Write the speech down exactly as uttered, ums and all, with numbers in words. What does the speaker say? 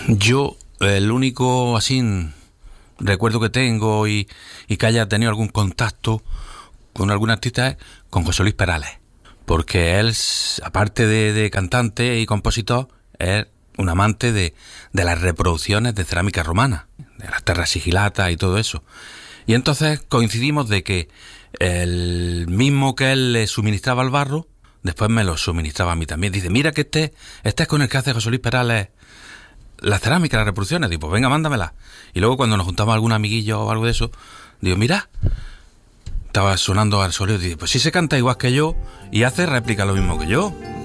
Yo, el único así recuerdo que tengo y, y que haya tenido algún contacto con algún artista es con José Luis Perales, porque él, aparte de, de cantante y compositor, es un amante de, de las reproducciones de cerámica romana, de las terras sigilatas y todo eso. Y entonces coincidimos de que el mismo que él le suministraba el barro, después me lo suministraba a mí también. Dice, mira que este, este es con el que hace José Luis Perales la cerámica, las reproducciones. Digo, pues venga, mándamela. Y luego cuando nos juntamos algún amiguillo o algo de eso, digo, mira, estaba sonando al soleo y dice, pues sí se canta igual que yo y hace réplica lo mismo que yo.